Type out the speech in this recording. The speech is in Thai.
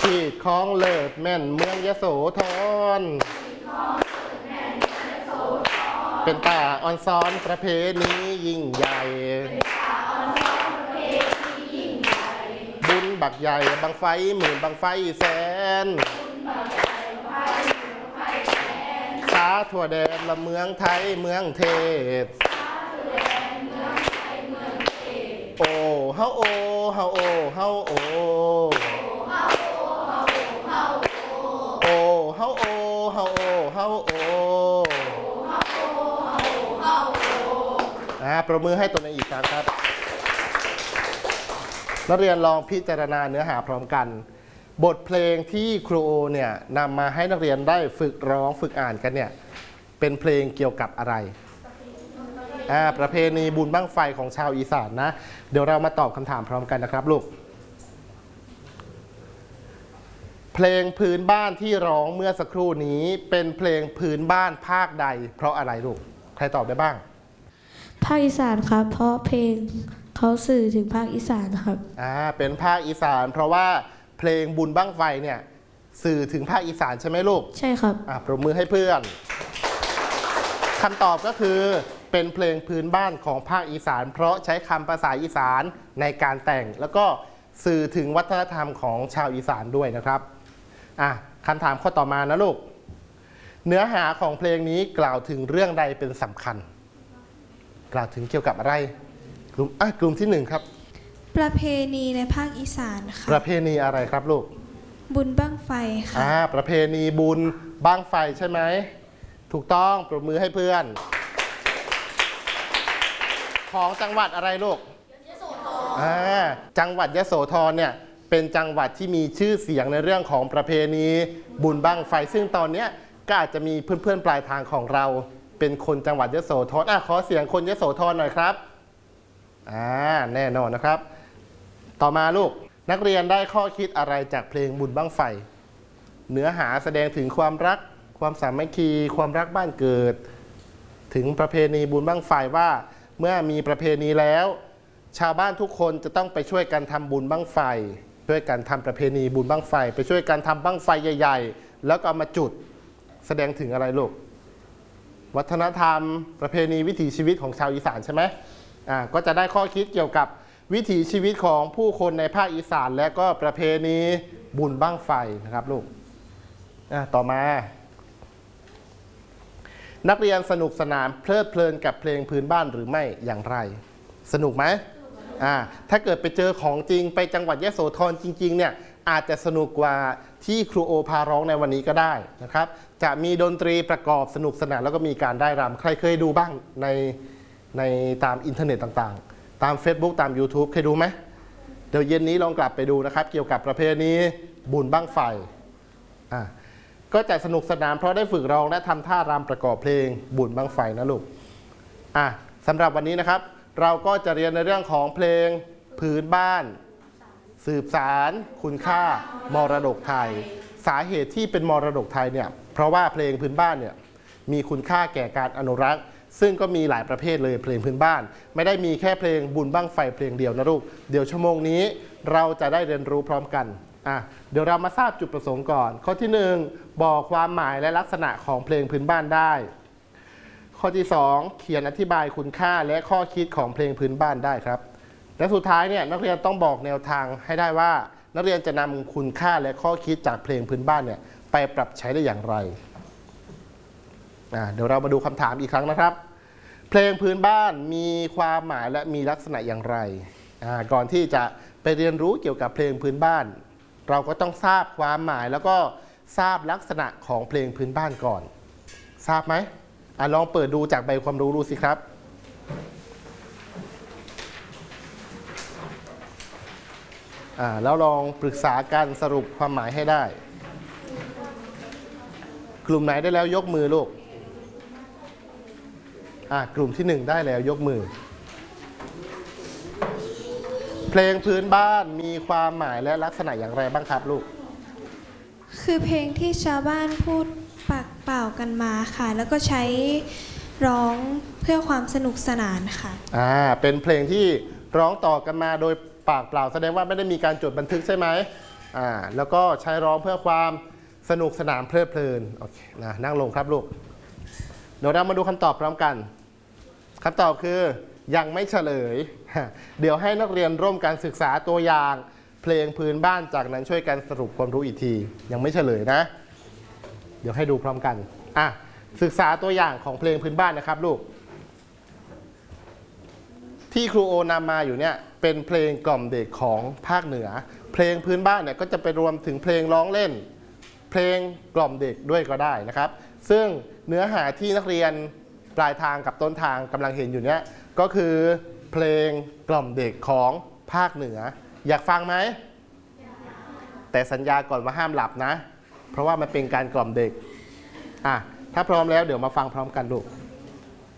ขีดของเลิศแม่นเมืองยโสธรเป็นป่าออนซ้อนประเพณียิ่งใหญ่บุญบักใหญ่บังไฟหมื่นบังไฟแสนสาทั่วแดนละเมืองไทยเมืองเทศโอ้เฮาโอเฮาโอเฮาโอโอ้เฮาโอเฮาโอเฮาโอประมือให้ตัวเองอีกครั้งครับนักเรียนลองพิจารณาเนื้อหาพร้อมกันบทเพลงที่ครูโอเนี่ยนำมาให้นักเรียนได้ฝึกร้องฝึกอ่านกันเนี่ยเป็นเพลงเกี่ยวกับอะไรประเพณีบุญบั้งไฟของชาวอีสานนะเดี๋ยวเรามาตอบคำถามพร้อมกันนะครับลูกเพลงพื้นบ้านที่ร้องเมื่อสักครู่นี้เป็นเพลงพื้นบ้านภาคใดเพราะอะไรลูกใครตอบได้บ้างภาคอีสานครับเพราะเพลงเขาสื่อถึงภาคอีสานครับเป็นภาคอีสานเพราะว่าเพลงบุญบั้งไฟเนี่ยสื่อถึงภาคอีสานใช่ไหมลูกใช่ครับปรบมือให้เพื่อนคำตอบก็คือเป็นเพลงพื้นบ้านของภาคอีสานเพราะใช้คำภาษาอีสานในการแต่งแล้วก็สื่อถึงวัฒนธรรมของชาวอีสานด้วยนะครับคำถามข้อต่อมานะลูกเนื้อหาของเพลงนี้กล่าวถึงเรื่องใดเป็นสำคัญกล่าวถึงเกี่ยวกับอะไรกลุ่มที่1ครับประเพณีในภาคอีสานค่ะประเพณีอะไรครับลูกบุญบั้งไฟค่ะประเพณีบุญบั้งไฟใช่ไหมถูกต้องปรบมือให้เพื่อนของจังหวัดอะไรลูกยโสธรจังหวัดยโสธรเนี่ยเป็นจังหวัดที่มีชื่อเสียงในเรื่องของประเพณีบุญบั้งไฟซึ่งตอนนี้ก็อาจจะมีเพื่อนๆปลายทางของเราเป็นคนจังหวัดยโสธรขอเสียงคนยโสธรหน่อยครับแน่นอนนะครับต่อมาลูกนักเรียนได้ข้อคิดอะไรจากเพลงบุญบั้งไฟเนื้อหาแสดงถึงความรักความสามัคคีความรักบ้านเกิดถึงประเพณีบุญบั้งไฟว่าเมื่อมีประเพณีแล้วชาวบ้านทุกคนจะต้องไปช่วยกันทำบุญบั้งไฟช่วยกันทำประเพณีบุญบั้งไฟไปช่วยกันทำบั้งไฟใหญ่ๆแล้วก็เอามาจุดแสดงถึงอะไรลูกวัฒนธรรมประเพณีวิถีชีวิตของชาวอีสานใช่ไหมก็จะได้ข้อคิดเกี่ยวกับวิถีชีวิตของผู้คนในภาคอีสานและก็ประเพณีบุญบั้งไฟนะครับลูกต่อมานักเรียนสนุกสนานเพลิดเพลินกับเพลงพื้นบ้านหรือไม่อย่างไรสนุกไหมถ้าเกิดไปเจอของจริงไปจังหวัดยโสธรจริงๆเนี่ยอาจจะสนุกกว่าที่ครูโอพาร้องในวันนี้ก็ได้นะครับจะมีดนตรีประกอบสนุกสนานแล้วก็มีการได้รำใครเคยดูบ้างในตามอินเทอร์เน็ตต่างๆตาม Facebook ตาม YouTube เคยดูไหมเดี๋ยวเย็นนี้ลองกลับไปดูนะครับเกี่ยวกับประเพณีบุญบั้งไฟก็จะสนุกสนานเพราะได้ฝึกร้องและทำท่ารำประกอบเพลงบุญบั้งไฟนะลูกสำหรับวันนี้นะครับเราก็จะเรียนในเรื่องของเพลงพื้นบ้านสืบสารคุณค่ามรดกไทยสาเหตุที่เป็นมรดกไทยเนี่ยเพราะว่าเพลงพื้นบ้านเนี่ยมีคุณค่าแก่การอนุรักษ์ซึ่งก็มีหลายประเภทเลยเพลงพื้นบ้านไม่ได้มีแค่เพลงบุญบั้งไฟเพลงเดียวนะลูกเดี๋ยวชั่วโมงนี้เราจะได้เรียนรู้พร้อมกันเดี๋ยวเรามาทราบจุดประสงค์ก่อนข้อที่1บอกความหมายและลักษณะของเพลงพื้นบ้านได้ข้อที่2เขียนอธิบายคุณค่าและข้อคิดของเพลงพื้นบ้านได้ครับและสุดท้ายเนี่ยนักเรียนต้องบอกแนวทางให้ได้ว่านักเรียนจะนำคุณค่าและข้อคิดจากเพลงพื้นบ้านเนี่ยไปปรับใช้ได้อย่างไรเดี๋ยวเรามาดูคำถามอีกครั้งนะครับเพลงพื้นบ้านมีความหมายและมีลักษณะอย่างไรก่อนที่จะไปเรียนรู้เกี่ยวกับเพลงพื้นบ้านเราก็ต้องทราบความหมายแล้วก็ทราบลักษณะของเพลงพื้นบ้านก่อนทราบไหมลองเปิดดูจากใบความรู้ดูสิครับแล้วลองปรึกษากันสรุปความหมายให้ได้กลุ่มไหนได้แล้วยกมือลูกกลุ่มที่1ได้แล้วยกมือเพลงพื้นบ้านมีความหมายและลักษณะอย่างไรบ้างครับลูกคือเพลงที่ชาวบ้านพูดปากเปล่ากันมาค่ะแล้วก็ใช้ร้องเพื่อความสนุกสนานค่ะเป็นเพลงที่ร้องต่อกันมาโดยปากเปล่าแสดงว่าไม่ได้มีการจดบันทึกใช่ไหมแล้วก็ใช้ร้องเพื่อความสนุกสนานเพลิดเพลินโอเคนะนั่งลงครับลูกเดี๋ยวเรามาดูคำตอบพร้อมกันคำตอบคือยังไม่เฉลยเดี๋ยวให้นักเรียนร่วมกันศึกษาตัวอย่างเพลงพื้นบ้านจากนั้นช่วยกันสรุปความรู้อีกทียังไม่เฉลยนะเดี๋ยวให้ดูพร้อมกันศึกษาตัวอย่างของเพลงพื้นบ้านนะครับลูกที่ครูโอนำมาอยู่เนี่ยเป็นเพลงกล่อมเด็กของภาคเหนือเพลงพื้นบ้านเนี่ยก็จะไปรวมถึงเพลงร้องเล่นเพลงกล่อมเด็กด้วยก็ได้นะครับซึ่งเนื้อหาที่นักเรียนปลายทางกับต้นทางกำลังเห็นอยู่เนี่ยก็คือเพลงกล่อมเด็กของภาคเหนืออยากฟังไหมแต่สัญญาก่อนว่าห้ามหลับนะเพราะว่ามันเป็นการกล่อมเด็กถ้าพร้อมแล้วเดี๋ยวมาฟังพร้อมกันลูก